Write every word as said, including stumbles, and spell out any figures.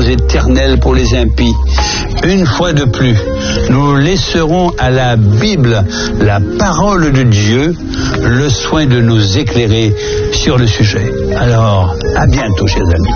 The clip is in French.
éternels pour les impies. Une fois de plus, nous laisserons à la Bible, la parole de Dieu, le soin de nous éclairer sur le sujet. Alors, à bientôt, chers amis.